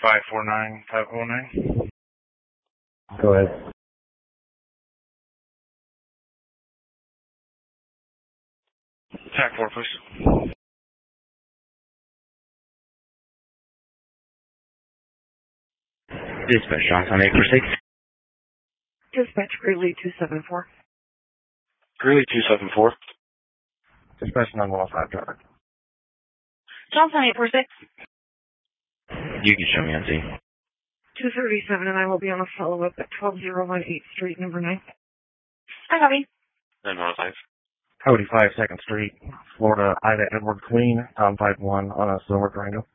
549-509. Go ahead. TAC 4, please. Dispatch, Johnson 846. Dispatch, Greeley 274. Greeley 274. Dispatch 9105, driver. Johnson 846. You can show me on scene. 237, and I will be on a follow-up at 12018 Street, number 9. Hi, Bobby. 915. Highway 5, 2nd Street, Florida, Ida Edward Queen, Tom 51 on a silver Durango.